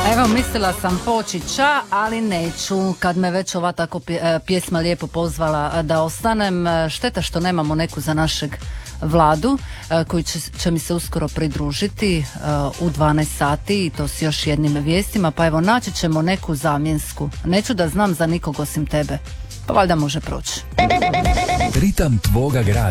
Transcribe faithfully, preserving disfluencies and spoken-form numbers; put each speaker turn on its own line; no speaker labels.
Evo, mislila sam poći ča, ali neću. Kad me već ova tako pjesma lijepo pozvala da ostanem, šteta što nemamo neku za našeg Vladu, koji će, će mi se uskoro pridružiti u dvanaest sati i to s još jednim vijestima, pa evo naći ćemo neku zamjensku. Neću da znam za nikog osim tebe, pa valjda može proći.
Ritam tvoga grada.